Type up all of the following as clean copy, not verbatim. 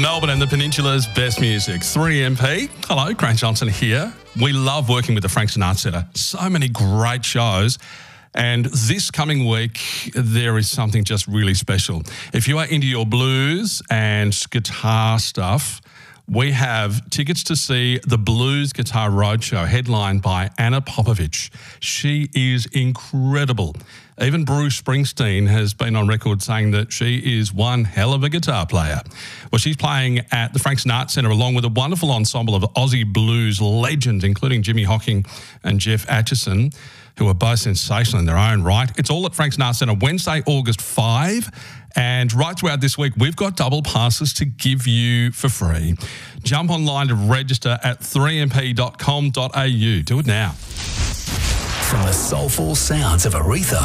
Melbourne and the Peninsula's best music. 3MP. Hello, Grant Johnson here. We love working with the Frank Sinatra Centre. So many great shows. And this coming week, there is something just really special. If you are into your blues and guitar stuff, we have tickets to see the Blues Guitar Roadshow, headlined by Anna Popovich. She is incredible. Even Bruce Springsteen has been on record saying that she is one hell of a guitar player. Well, she's playing at the Frank Sinatra Centre along with a wonderful ensemble of Aussie blues legends, including Jimmy Hocking and Jeff Atchison, who are both sensational in their own right. It's all at Frank Sinatra Centre, Wednesday, August 5. And right throughout this week, we've got double passes to give you for free. Jump online to register at 3mp.com.au. Do it now. From the soulful sounds of Aretha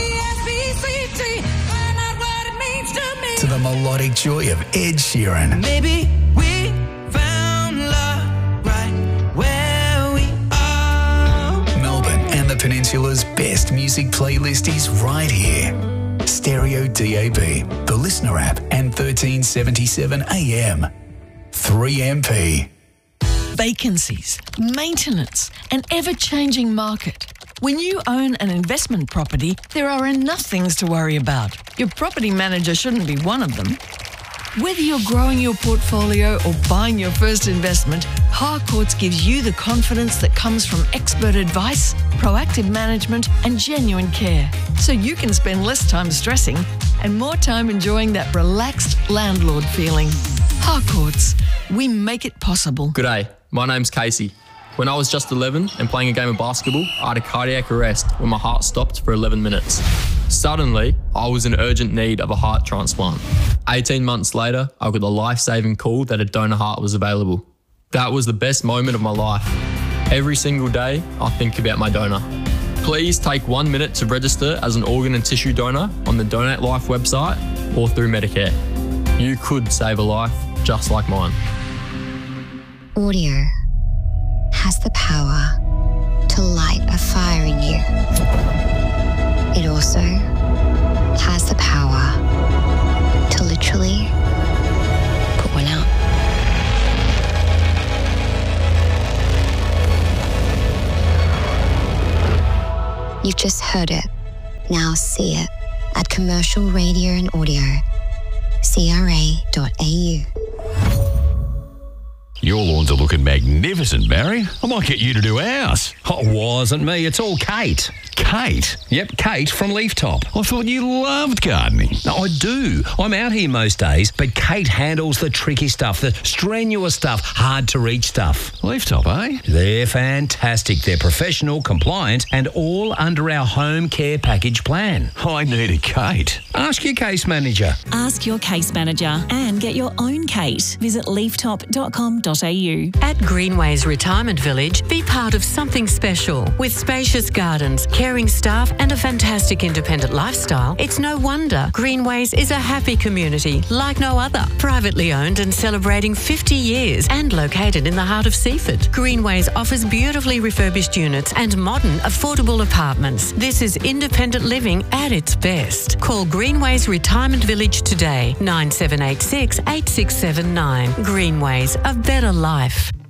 to the melodic joy of Ed Sheeran. Maybe we found love right where we are. Melbourne and the Peninsula's best music playlist is right here. Stereo DAB, the Listener app, and 1377 AM. 3MP. Vacancies, maintenance, an ever-changing market. When you own an investment property, there are enough things to worry about. Your property manager shouldn't be one of them. Whether you're growing your portfolio or buying your first investment, Harcourts gives you the confidence that comes from expert advice, proactive management, and genuine care. So you can spend less time stressing and more time enjoying that relaxed landlord feeling. Harcourts, we make it possible. G'day, my name's Casey. When I was just 11 and playing a game of basketball, I had a cardiac arrest when my heart stopped for 11 minutes. Suddenly, I was in urgent need of a heart transplant. 18 months later, I got the life-saving call that a donor heart was available. That was the best moment of my life. Every single day, I think about my donor. Please take 1 minute to register as an organ and tissue donor on the Donate Life website or through Medicare. You could save a life just like mine. Audio has the power to light a fire in you. It also has the power to literally put one out. You've just heard it. Now see it at Commercial Radio and Audio, CRA.au. Your lawns are looking magnificent, Barry. I might get you to do ours. Oh, it wasn't me. It's all Kate. Kate? Yep, Kate from Leaf Top. I thought you loved gardening. No, I do. I'm out here most days, but Kate handles the tricky stuff, the strenuous stuff, hard to reach stuff. Leaf Top, eh? They're fantastic. They're professional, compliant, and all under our home care package plan. I need a Kate. Ask your case manager. Ask your case manager and get your own Kate. Visit leaftop.com.au. At Greenways Retirement Village, be part of something special. With spacious gardens, caring staff and a fantastic independent lifestyle, it's no wonder Greenways is a happy community like no other. Privately owned and celebrating 50 years and located in the heart of Seaford. Greenways offers beautifully refurbished units and modern, affordable apartments. This is independent living at its best. Call Greenways Retirement Village today, 9786 8679. Greenways, a better life.